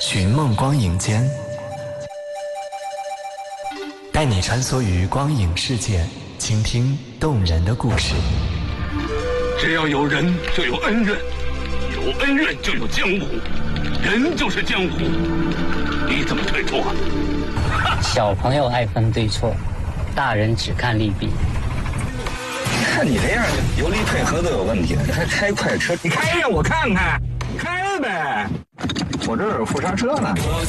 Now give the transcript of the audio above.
寻梦光影间，带你穿梭于光影世界，倾听动人的故事。 只要有人就有恩怨，有恩怨就有江湖，人就是江湖，你怎么推脱？ 小朋友爱分对错，大人只看利弊。 看你这样，油离配合都有问题了，你还开快车？你开让我看看，开呗！我这儿有副刹车呢。 我